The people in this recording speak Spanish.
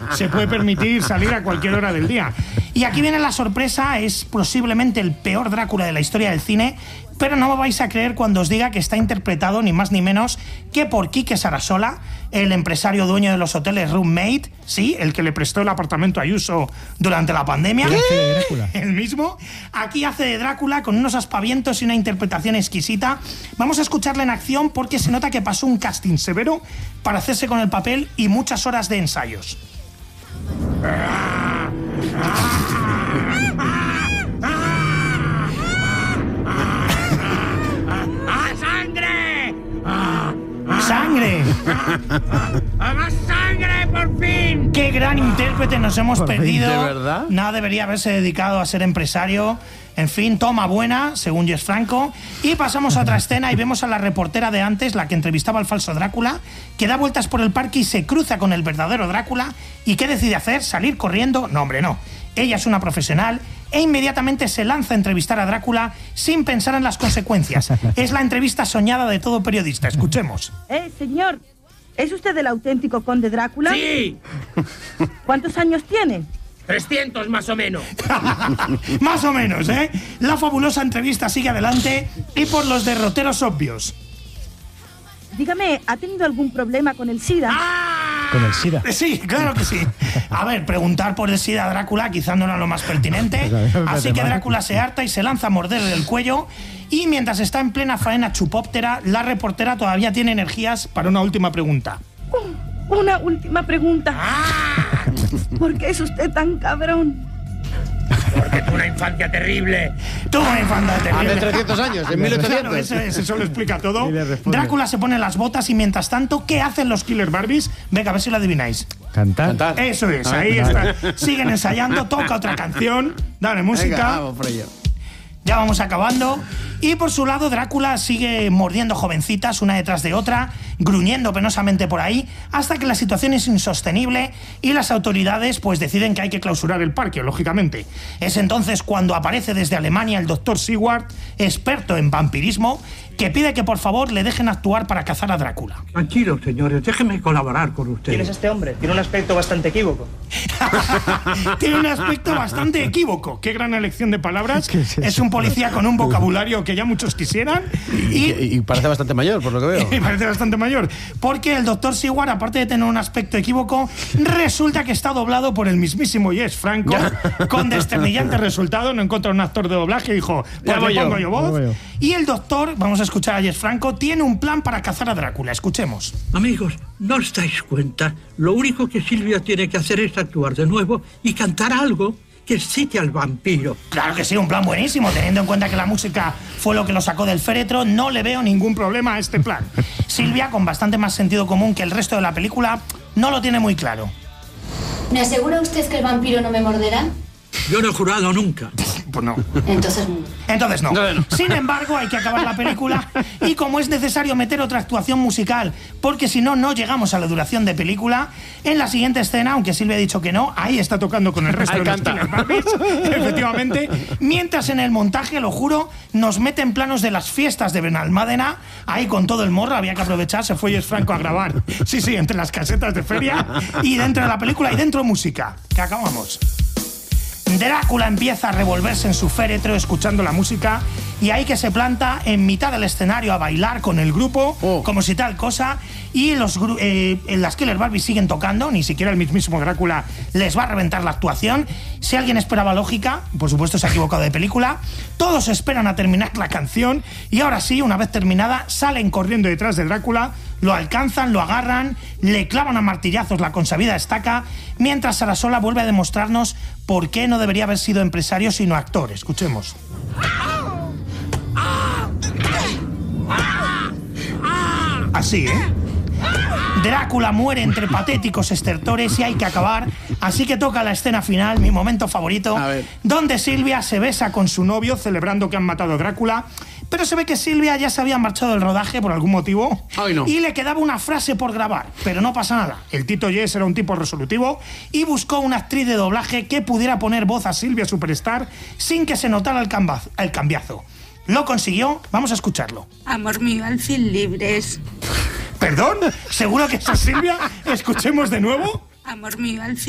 se puede permitir salir a cualquier hora del día. Y aquí viene la sorpresa, es posiblemente el peor Drácula de la historia del cine, pero no me vais a creer cuando os diga que está interpretado ni más ni menos que por Quique Sarasola, el empresario dueño de los hoteles Roommate, sí, el que le prestó el apartamento a Ayuso durante la pandemia. El mismo. Aquí hace de Drácula con unos aspavientos y una interpretación exquisita. Vamos a escucharle en acción porque se nota que pasó un casting severo para hacerse con el papel y muchas horas de ensayos. ¡Sangre! ¡Más sangre, por fin! ¡Qué gran intérprete nos hemos perdido! ¿De verdad? Nada, debería haberse dedicado a ser empresario. En fin, toma buena, según Jess Franco. Y pasamos a otra escena y vemos a la reportera de antes, la que entrevistaba al falso Drácula, que da vueltas por el parque y se cruza con el verdadero Drácula. ¿Y qué decide hacer? ¿Salir corriendo? No, hombre, no. Ella es una profesional e inmediatamente se lanza a entrevistar a Drácula sin pensar en las consecuencias. Es la entrevista soñada de todo periodista. Escuchemos. Señor, ¿es usted el auténtico conde Drácula? ¡Sí! ¿Cuántos años tiene? 300 más o menos. Más o menos, ¿eh? La fabulosa entrevista sigue adelante y por los derroteros obvios. Dígame, ¿ha tenido algún problema con el SIDA? ¿Con el SIDA? Sí, claro que sí. A ver, preguntar por el SIDA a Drácula quizá no era lo más pertinente. Así que Drácula se harta y se lanza a morderle el cuello. Y mientras está en plena faena chupóptera, la reportera todavía tiene energías para una última pregunta. Una última pregunta. ¿Por qué es usted tan cabrón? Porque tuvo una infancia terrible. Tuvo una infancia terrible. Hace 300 años, en 1800. Claro, eso lo explica todo. Y le responde. Drácula se pone las botas y mientras tanto, ¿qué hacen los Killer Barbies? Venga, a ver si lo adivináis. Cantar. Eso es, ahí está. Siguen ensayando, toca otra canción, dale música. Venga, vamos por ello. Ya vamos acabando. Y por su lado, Drácula sigue mordiendo jovencitas una detrás de otra, gruñendo penosamente por ahí, hasta que la situación es insostenible y las autoridades pues deciden que hay que clausurar el parque, lógicamente. Es entonces cuando aparece desde Alemania el Dr. Seward, experto en vampirismo, que pide que por favor le dejen actuar para cazar a Drácula. Tranquilos, señores, déjenme colaborar con ustedes. ¿Quién es este hombre? Tiene un aspecto bastante equívoco. Tiene un aspecto bastante equívoco. Qué gran elección de palabras. ¿Qué es eso? Es un policía con un vocabulario que ya muchos quisieran. Y parece bastante mayor, por lo que veo. Y parece bastante mayor. Porque el Dr. Seward, aparte de tener un aspecto equívoco, resulta que está doblado por el mismísimo Jess Franco, con desternillante resultado. No encontró un actor de doblaje y dijo, pues le pongo yo voz. Y el doctor, vamos a escuchar a Jess Franco, tiene un plan para cazar a Drácula. Escuchemos. Amigos, ¿no os dais cuenta? Lo único que Silvia tiene que hacer es actuar de nuevo y cantar algo que excite al vampiro. Claro que sí, un plan buenísimo. Teniendo en cuenta que la música fue lo que lo sacó del féretro, no le veo ningún problema a este plan. Silvia, con bastante más sentido común que el resto de la película, no lo tiene muy claro. ¿Me asegura usted que el vampiro no me morderá? Yo no he jurado nunca. Pues no. Entonces no. Sin embargo, hay que acabar la película y como es necesario meter otra actuación musical, porque si no, no llegamos a la duración de película, en la siguiente escena, aunque Silvia ha dicho que no, ahí está tocando con el resto de los Killer Barbies, efectivamente, mientras en el montaje, lo juro, nos meten planos de las fiestas de Benalmádena, ahí con todo el morro, había que aprovechar, se fue Jess Franco a grabar, sí, entre las casetas de feria, y dentro de la película y dentro música, que acabamos. Drácula empieza a revolverse en su féretro escuchando la música y ahí que se planta en mitad del escenario a bailar con el grupo, como si tal cosa, y las Killer Barbies siguen tocando, ni siquiera el mismísimo Drácula les va a reventar la actuación. Si alguien esperaba lógica, por supuesto se ha equivocado de película. Todos esperan a terminar la canción y ahora sí, una vez terminada, salen corriendo detrás de Drácula, lo alcanzan, lo agarran, le clavan a martillazos la consabida estaca, mientras Sarasola vuelve a demostrarnos por qué no debería haber sido empresario sino actor. Escuchemos. Así, ¿eh? Drácula muere entre patéticos estertores y hay que acabar, así que toca la escena final, mi momento favorito, donde Silvia se besa con su novio celebrando que han matado a Drácula, pero se ve que Silvia ya se había marchado del rodaje por algún motivo y le quedaba una frase por grabar, pero no pasa nada. El Tito Jess era un tipo resolutivo y buscó una actriz de doblaje que pudiera poner voz a Silvia Superstar sin que se notara el cambiazo. Lo consiguió, vamos a escucharlo. Amor mío, al fin libres. ¿Perdón? ¿Seguro que esta es Silvia? ¿Escuchemos de nuevo? Amor mío, al fin